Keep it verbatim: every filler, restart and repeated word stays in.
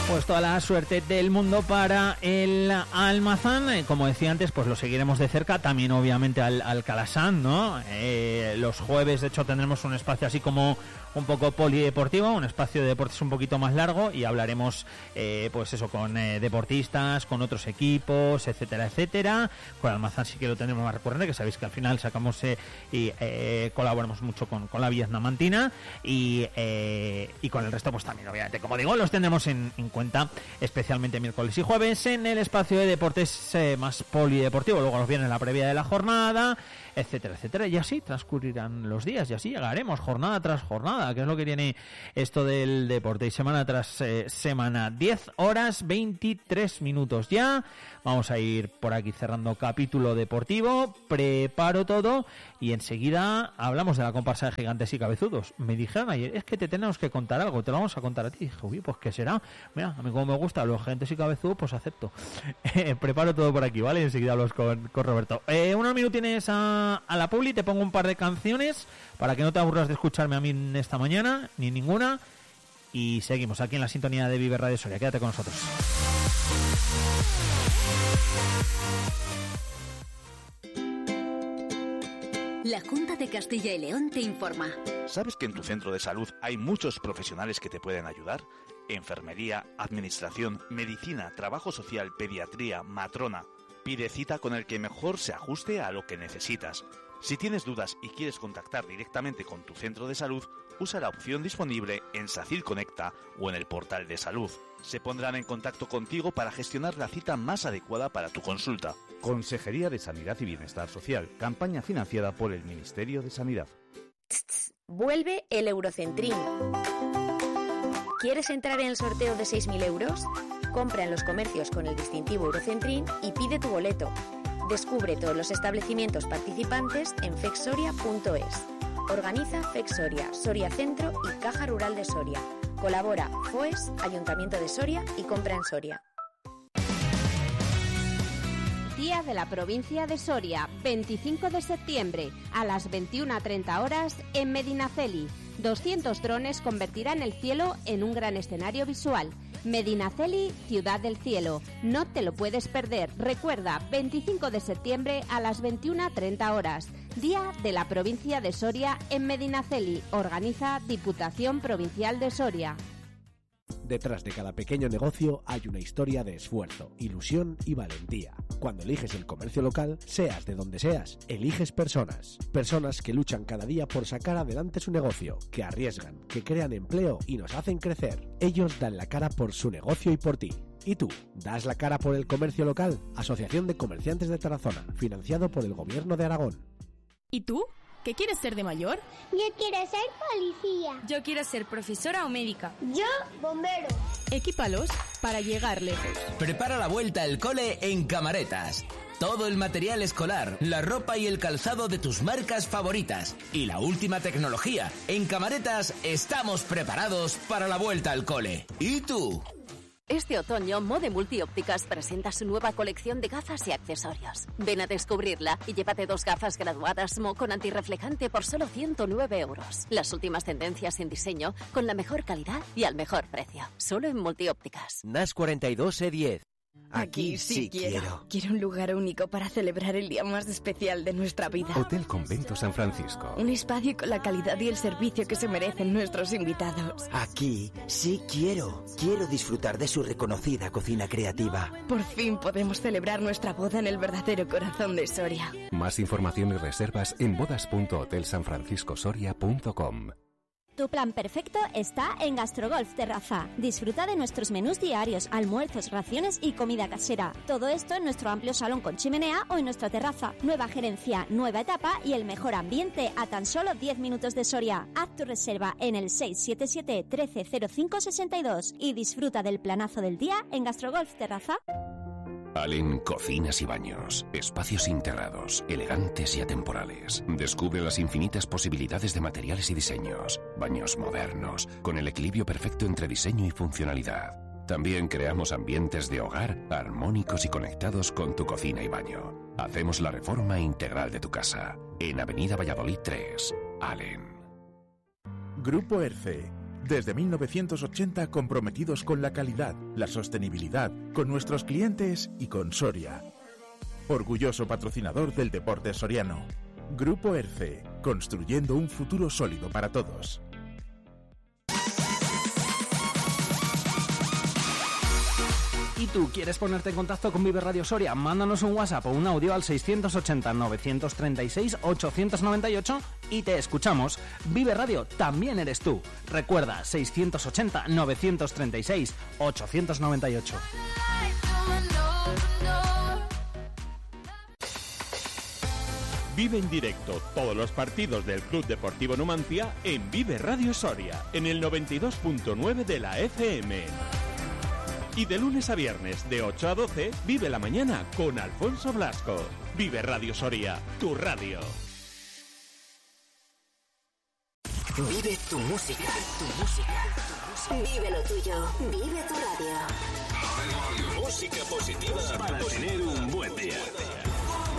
Pues toda la suerte del mundo para el Almazán. Como decía antes, pues lo seguiremos de cerca. También obviamente al, al Calasan, ¿no? Eh, los jueves, de hecho, tendremos un espacio así como un poco polideportivo, un espacio de deportes un poquito más largo, y hablaremos eh, pues eso, con eh, deportistas, con otros equipos, etcétera, etcétera. Con Almazán sí que lo tendremos más recurrente, que sabéis que al final sacamos eh, y eh, colaboramos mucho con, con la Vietnamantina, y, eh, y con el resto pues también, obviamente, como digo, los tendremos en, en cuenta, especialmente miércoles y jueves en el espacio de deportes eh, más polideportivo. Luego nos viene la previa de la jornada, etcétera, etcétera, y así transcurrirán los días, y así llegaremos jornada tras jornada, que es lo que tiene esto del deporte, y semana tras eh, semana. Diez horas veintitrés minutos ya. Vamos a ir por aquí cerrando capítulo deportivo. Preparo todo y enseguida hablamos de la comparsa de Gigantes y Cabezudos. Me dijeron ayer, es que te tenemos que contar algo, te lo vamos a contar a ti. Y dije, uy, pues ¿qué será? Mira, a mí como me gustan los Gigantes y Cabezudos, pues acepto. Eh, preparo todo por aquí, ¿vale? Y enseguida hablo con, con Roberto. Eh, unos minutines a, a la publi, te pongo un par de canciones para que no te aburras de escucharme a mí esta mañana, ni ninguna. Y seguimos aquí en la sintonía de Vive Radio Soria. Quédate con nosotros. La Junta de Castilla y León te informa. ¿Sabes que en tu centro de salud hay muchos profesionales que te pueden ayudar? Enfermería, administración, medicina, trabajo social, pediatría, matrona. Pide cita con el que mejor se ajuste a lo que necesitas. Si tienes dudas y quieres contactar directamente con tu centro de salud, usa la opción disponible en SACIR Conecta o en el portal de salud. Se pondrán en contacto contigo para gestionar la cita más adecuada para tu consulta. Consejería de Sanidad y Bienestar Social, campaña financiada por el Ministerio de Sanidad. Vuelve el Eurocentrín. ¿Quieres entrar en el sorteo de seis mil euros? Compra en los comercios con el distintivo Eurocentrín y pide tu boleto. Descubre todos los establecimientos participantes en fexsoria punto es. Organiza Fexsoria, Soria Centro y Caja Rural de Soria. Colabora F O E S, Ayuntamiento de Soria y Compra en Soria. Día de la Provincia de Soria, veinticinco de septiembre, a las veintiuna treinta horas en Medinaceli. doscientos drones convertirán el cielo en un gran escenario visual. Medinaceli, Ciudad del Cielo. No te lo puedes perder. Recuerda, veinticinco de septiembre a las veintiuna treinta horas. Día de la Provincia de Soria en Medinaceli. Organiza Diputación Provincial de Soria. Detrás de cada pequeño negocio hay una historia de esfuerzo, ilusión y valentía. Cuando eliges el comercio local, seas de donde seas, eliges personas. Personas que luchan cada día por sacar adelante su negocio, que arriesgan, que crean empleo y nos hacen crecer. Ellos dan la cara por su negocio y por ti. ¿Y tú? ¿Das la cara por el comercio local? Asociación de Comerciantes de Tarazona, financiado por el Gobierno de Aragón. ¿Y tú? ¿Qué quieres ser de mayor? Yo quiero ser policía. Yo quiero ser profesora o médica. Yo, bombero. Equípalos para llegar lejos. Prepara la vuelta al cole en Camaretas. Todo el material escolar, la ropa y el calzado de tus marcas favoritas y la última tecnología. En Camaretas estamos preparados para la vuelta al cole. ¿Y tú? Este otoño, Mode Multiópticas presenta su nueva colección de gafas y accesorios. Ven a descubrirla y llévate dos gafas graduadas Mo con antirreflejante por solo ciento nueve euros. Las últimas tendencias en diseño con la mejor calidad y al mejor precio. Solo en Multiópticas. N A S cuarenta y dos E diez. Aquí sí quiero. quiero. Quiero un lugar único para celebrar el día más especial de nuestra vida. Hotel Convento San Francisco. Un espacio con la calidad y el servicio que se merecen nuestros invitados. Aquí sí quiero. Quiero disfrutar de su reconocida cocina creativa. Por fin podemos celebrar nuestra boda en el verdadero corazón de Soria. Más información y reservas en bodas punto hotel san francisco soria punto com. Tu plan perfecto está en Gastrogolf Terraza. Disfruta de nuestros menús diarios, almuerzos, raciones y comida casera. Todo esto en nuestro amplio salón con chimenea o en nuestra terraza. Nueva gerencia, nueva etapa y el mejor ambiente a tan solo diez minutos de Soria. Haz tu reserva en el seis siete siete, trece cero cinco sesenta y dos y disfruta del planazo del día en Gastrogolf Terraza. Allen Cocinas y Baños. Espacios integrados, elegantes y atemporales. Descubre las infinitas posibilidades de materiales y diseños. Baños modernos, con el equilibrio perfecto entre diseño y funcionalidad. También creamos ambientes de hogar armónicos y conectados con tu cocina y baño. Hacemos la reforma integral de tu casa. En Avenida Valladolid tres. Allen. Grupo ERCE. Desde mil novecientos ochenta comprometidos con la calidad, la sostenibilidad, con nuestros clientes y con Soria. Orgulloso patrocinador del deporte soriano. Grupo ERCE, construyendo un futuro sólido para todos. ¿Y tú quieres ponerte en contacto con Vive Radio Soria? Mándanos un WhatsApp o un audio al seiscientos ochenta, novecientos treinta y seis, ochocientos noventa y ocho y te escuchamos. Vive Radio también eres tú. Recuerda, seiscientos ochenta, novecientos treinta y seis, ochocientos noventa y ocho. Vive en directo todos los partidos del Club Deportivo Numancia en Vive Radio Soria, en el noventa y dos punto nueve de la F M. Y de lunes a viernes, de ocho a doce, vive la mañana con Alfonso Blasco. Vive Radio Soria, tu radio. Vive tu música, tu música. Vive lo tuyo, vive tu